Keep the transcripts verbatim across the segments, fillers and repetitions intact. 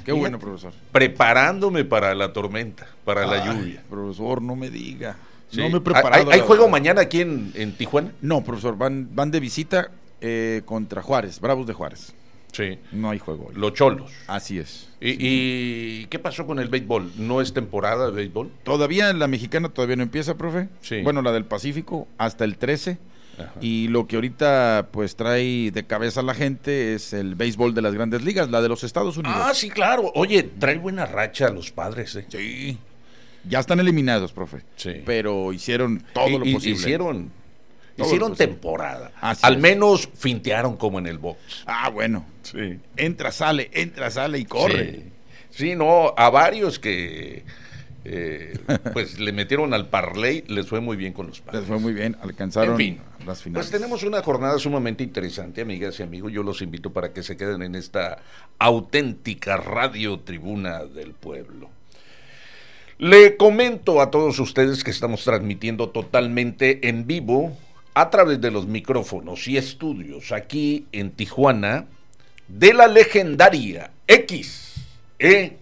Qué Fíjate, bueno, profesor. Preparándome para la tormenta, para Ay, la lluvia. Profesor, no me diga. Sí. No me he preparado. ¿Hay, hay juego verdad. mañana aquí en, en Tijuana? No, profesor, van, van de visita eh, contra Juárez, Bravos de Juárez. Sí. No hay juego hoy. Los Cholos. Así es. ¿Y, Sí. ¿Y qué pasó con el béisbol? ¿No es temporada de béisbol? Todavía la mexicana todavía no empieza, profe. Sí. Bueno, la del Pacífico hasta el trece. Ajá. Y lo que ahorita pues trae de cabeza a la gente es el béisbol de las Grandes Ligas, la de los Estados Unidos. Ah, sí, claro. Oye, trae buena racha a los Padres, ¿eh? Sí. Ya están eliminados, profe. Sí. Pero hicieron todo Y- lo y- posible. Hicieron, Todo hicieron lo posible. temporada. Así Al es. menos fintearon como en el box. Ah, bueno. Sí. Entra, sale, entra, sale y corre. Sí, Sí, no, a varios que eh, pues le metieron al parlay, les fue muy bien con los Padres. Les fue muy bien, alcanzaron En fin, las finales. pues tenemos una jornada sumamente interesante, amigas y amigos. Yo los invito para que se queden en esta auténtica radio tribuna del pueblo. Le comento a todos ustedes que estamos transmitiendo totalmente en vivo a través de los micrófonos y estudios aquí en Tijuana de la legendaria X E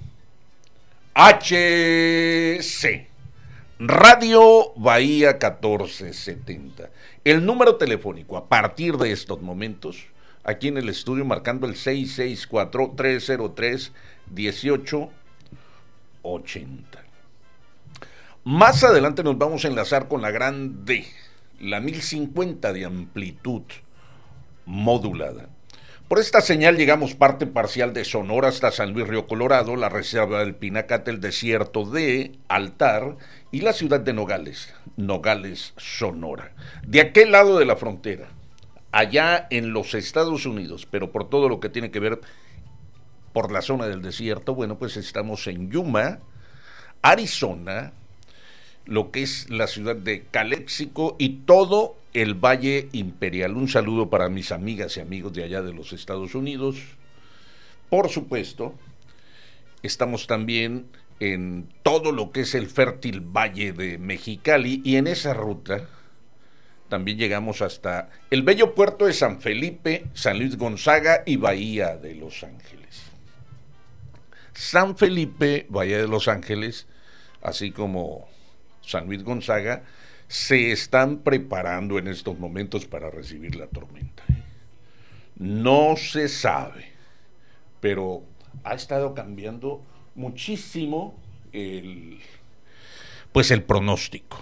H C Radio Bahía catorce setenta. El número telefónico a partir de estos momentos, aquí en el estudio, marcando el seis seis cuatro, tres cero tres, uno ocho ocho cero. Más adelante nos vamos a enlazar con la gran D, la mil cincuenta de amplitud modulada. Por esta señal llegamos parte parcial de Sonora hasta San Luis Río Colorado, la reserva del Pinacate, el desierto de Altar y la ciudad de Nogales, Nogales, Sonora. De aquel lado de la frontera, allá en los Estados Unidos, pero por todo lo que tiene que ver por la zona del desierto, bueno, pues estamos en Yuma, Arizona, lo que es la ciudad de Caléxico y todo el Valle Imperial. Un saludo para mis amigas y amigos de allá de los Estados Unidos. Por supuesto, estamos también en todo lo que es el fértil Valle de Mexicali y en esa ruta también llegamos hasta el bello puerto de San Felipe, San Luis Gonzaga y Bahía de Los Ángeles. San Felipe, Bahía de Los Ángeles, así como San Luis Gonzaga, se están preparando en estos momentos para recibir la tormenta. No se sabe, pero ha estado cambiando muchísimo el, pues el pronóstico.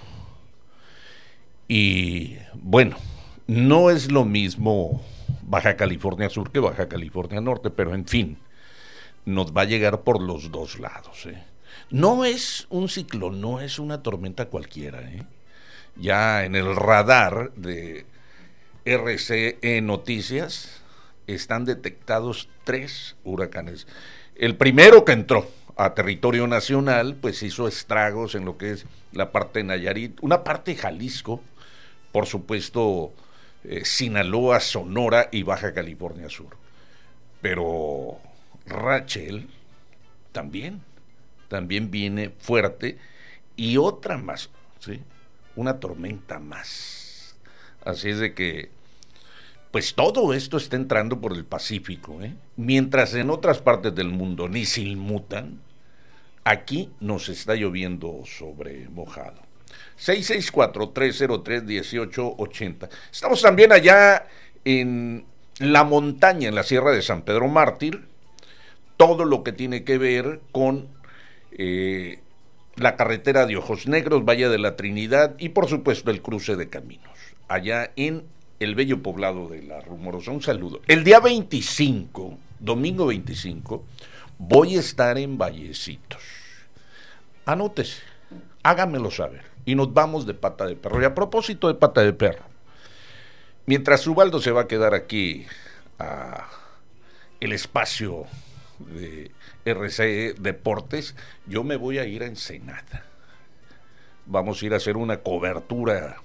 Y bueno, no es lo mismo Baja California Sur que Baja California Norte, pero en fin, nos va a llegar por los dos lados, ¿eh? No es un ciclón, no es una tormenta cualquiera, ¿eh? Ya en el radar de R C E Noticias están detectados tres huracanes. El primero que entró a territorio nacional, pues hizo estragos en lo que es la parte de Nayarit, una parte de Jalisco, por supuesto, eh, Sinaloa, Sonora y Baja California Sur. Pero Rachel también, también viene fuerte y otra más, ¿sí? Una tormenta más. Así es de que, pues todo esto está entrando por el Pacífico, ¿eh? Mientras en otras partes del mundo ni se inmutan, aquí nos está lloviendo sobre mojado. seis seis cuatro, tres cero tres, uno ocho ocho cero. Estamos también allá en la montaña, en la Sierra de San Pedro Mártir, todo lo que tiene que ver con eh, la carretera de Ojos Negros, Valle de la Trinidad y por supuesto el cruce de caminos, allá en el bello poblado de La Rumorosa. Un saludo. El día veinticinco, domingo veinticinco, voy a estar en Vallecitos. Anótese, hágamelo saber y nos vamos de Pata de Perro. Y a propósito de Pata de Perro, mientras Ubaldo se va a quedar aquí a el espacio de R C E Deportes, yo me voy a ir a Ensenada. Vamos a ir a hacer una cobertura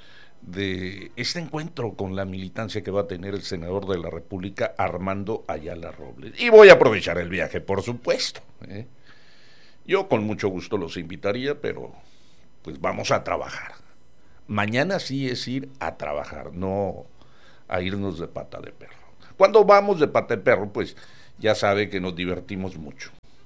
de este encuentro con la militancia que va a tener el senador de la República, Armando Ayala Robles. Y voy a aprovechar el viaje, por supuesto, ¿eh? Yo con mucho gusto los invitaría, pero pues vamos a trabajar. Mañana sí es ir a trabajar, no a irnos de Pata de Perro. Cuando vamos de Pata de Perro, pues ya sabe que nos divertimos mucho.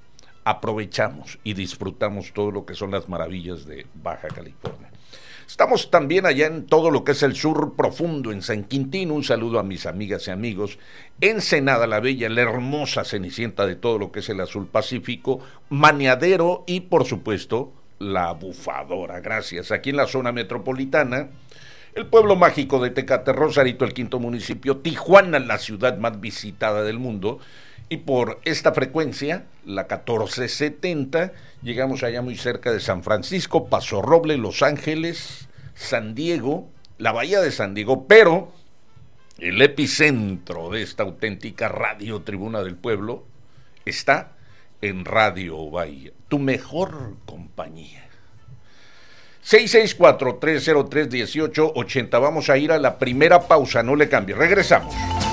aprovechamos y disfrutamos todo lo que son las maravillas de Baja California. Estamos también allá en todo lo que es el sur profundo, en San Quintín. Un saludo a mis amigas y amigos. Ensenada la Bella, la hermosa Cenicienta de todo lo que es el azul Pacífico, Maniadero y, por supuesto, La Bufadora. Gracias. Aquí en la zona metropolitana, el pueblo mágico de Tecate, Rosarito, el quinto municipio, Tijuana, la ciudad más visitada del mundo. Y por esta frecuencia, la catorce setenta, llegamos allá muy cerca de San Francisco, Paso Roble, Los Ángeles, San Diego, la Bahía de San Diego, pero el epicentro de esta auténtica radio Tribuna del Pueblo está en Radio Bahía, tu mejor compañía. seis seis cuatro, tres cero tres, uno ocho ocho cero. Vamos a ir a la primera pausa, no le cambie, regresamos.